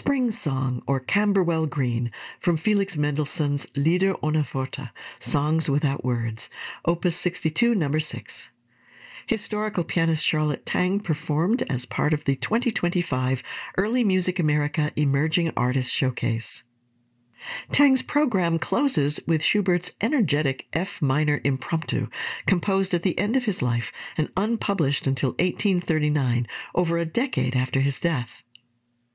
Spring Song, or Camberwell Green, from Felix Mendelssohn's Lieder ohne Worte, Songs Without Words, Opus 62, number 6. Historical pianist Charlotte Tang performed as part of the 2025 Early Music America Emerging Artists Showcase. Tang's program closes with Schubert's energetic F minor impromptu, composed at the end of his life and unpublished until 1839, over a decade after his death.